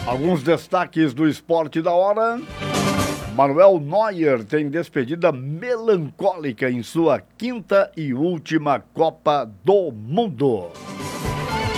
Alguns destaques do esporte da hora. Manuel Neuer tem despedida melancólica em sua quinta e última Copa do Mundo.